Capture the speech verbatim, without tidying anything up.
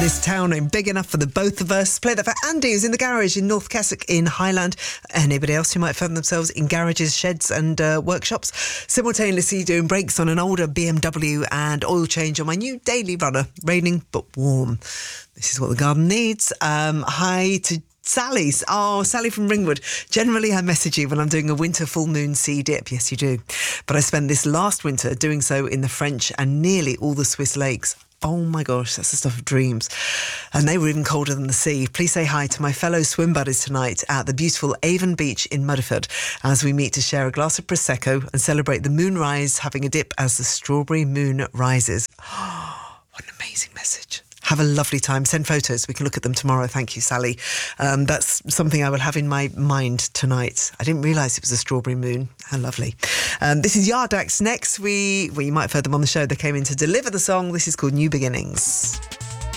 This town ain't big enough for the both of us. Play that for Andy, who's in the garage in North Keswick in Highland. Anybody else who might find themselves in garages, sheds and uh, workshops, simultaneously doing brakes on an older B M W and oil change on my new daily runner. Raining but warm. This is what the garden needs. Um, hi to Sally. Oh, Sally from Ringwood. Generally, I message you when I'm doing a winter full moon sea dip. Yes, you do. But I spent this last winter doing so in the French and nearly all the Swiss lakes. Oh my gosh, that's the stuff of dreams. And they were even colder than the sea. Please say hi to my fellow swim buddies tonight at the beautiful Avon Beach in Mudderford as we meet to share a glass of Prosecco and celebrate the moonrise, having a dip as the strawberry moon rises. Oh, what an amazing message. Have a lovely time. Send photos. We can look at them tomorrow. Thank you, Sally. Um, that's something I will have in my mind tonight. I didn't realise it was a strawberry moon. How lovely. Um, this is Yardax next. We, well, you might have heard them on the show. They came in to deliver the song. This is called New Beginnings.